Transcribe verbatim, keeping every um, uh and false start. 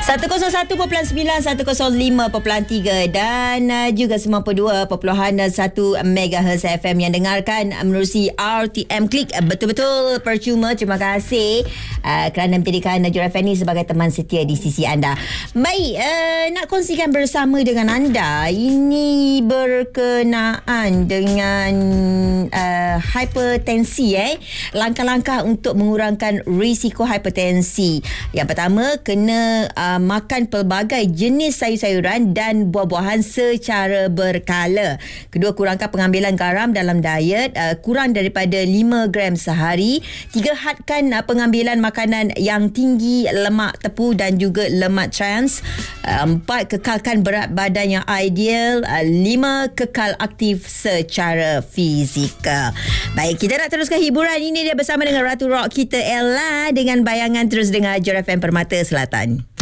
seratus satu perpuluhan sembilan, seratus lima perpuluhan tiga dan uh, juga sembilan puluh dua perpuluhan satu megahertz F M yang dengarkan menerusi R T M Klik. Betul-betul percuma. Terima kasih uh, kerana menjadikan Jura Fanny sebagai teman setia di sisi anda. Baik, uh, nak kongsikan bersama dengan anda, ini berkenaan dengan uh, hipertensi. Eh. Langkah-langkah untuk mengurangkan risiko hipertensi. Yang pertama, kena uh, makan pelbagai jenis sayur-sayuran dan buah-buahan secara berkala. Kedua, kurangkan pengambilan garam dalam diet, uh, kurang daripada lima gram sehari. Tiga, hadkan uh, pengambilan makanan yang tinggi lemak tepu dan juga lemak trans. Uh, empat, kekalkan berat badan yang ideal. Uh, lima, kekal aktif secara fizikal. Baik, kita nak teruskan hiburan ini dia bersama dengan Ratu Rock kita Ella dengan bayangan. Terus dengar Jura F M Permata Selatan.